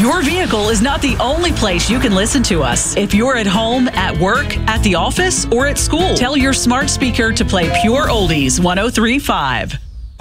Your vehicle is not the only place you can listen to us. If you're at home, at work, at the office, or at school, tell your smart speaker to play Pure Oldies 103.5.